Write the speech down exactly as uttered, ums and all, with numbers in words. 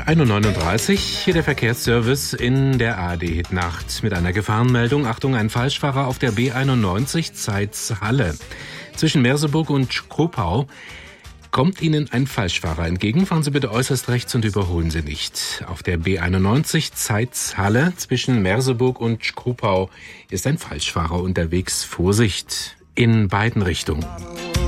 ein Uhr neununddreißig, hier der Verkehrsservice in der A R D-Hitnacht mit einer Gefahrenmeldung. Achtung, ein Falschfahrer auf der B einundneunzig Zeitz-Halle. Zwischen Merseburg und Schkopau kommt Ihnen ein Falschfahrer entgegen. Fahren Sie bitte äußerst rechts und überholen Sie nicht. Auf der B einundneunzig Zeitz-Halle zwischen Merseburg und Schkopau ist ein Falschfahrer unterwegs. Vorsicht in beiden Richtungen.